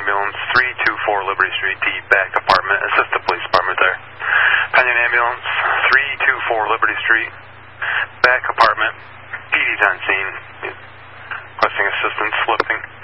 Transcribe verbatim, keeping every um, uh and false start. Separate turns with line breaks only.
ambulance, three two four Liberty Street, D, back apartment. Assist the police department there. Pending ambulance, three two four Liberty Street, back apartment. P D's on scene. Requesting assistance, lifting.